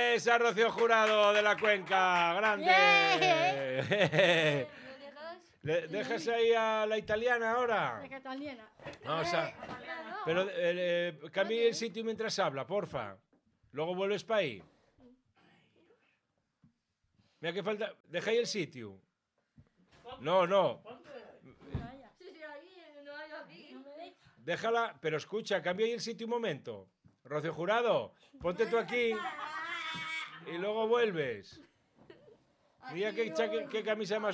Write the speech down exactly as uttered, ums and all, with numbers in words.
Esa Rocío Jurado de la Cuenca, grande. Le- ¿Dejas ahí a la italiana ahora? La italiana. Vamos a... Pero eh, eh, cambie el sitio mientras habla, porfa. Luego vuelves para ahí. Mira que falta... Deja ahí el sitio. No, no. Déjala, pero escucha, cambia ahí el sitio un momento. Rocío Jurado, ponte tú aquí y luego vuelves. Mira qué, qué camisa más